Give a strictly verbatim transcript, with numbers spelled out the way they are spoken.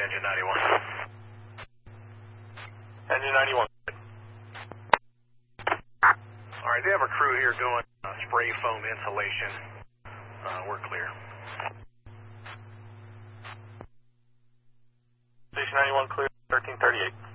engine ninety-one. Engine ninety-one. Alright, they have a crew here doing uh, spray foam insulation. Uh, we're clear. Station ninety-one clear, thirteen thirty-eight.